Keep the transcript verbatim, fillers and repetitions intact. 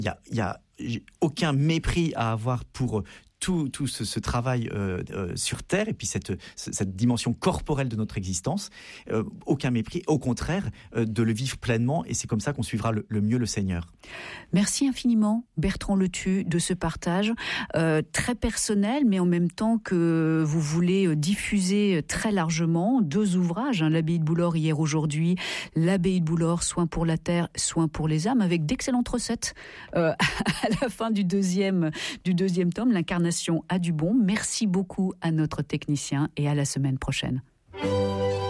Il y a, il y a aucun mépris à avoir pour tout, tout ce, ce travail euh, euh, sur Terre et puis cette, cette dimension corporelle de notre existence. Euh, aucun mépris, au contraire, euh, de le vivre pleinement, et c'est comme ça qu'on suivra le, le mieux le Seigneur. Merci infiniment, Bertrand Le Thu, de ce partage euh, très personnel, mais en même temps que vous voulez diffuser très largement deux ouvrages, hein, l'abbaye de Boulor hier aujourd'hui, l'abbaye de Boulor, soins pour la terre, soins pour les âmes, avec d'excellentes recettes euh, à la fin du deuxième, du deuxième tome, l'incarnation a du bon. Merci beaucoup à notre technicien et à la semaine prochaine.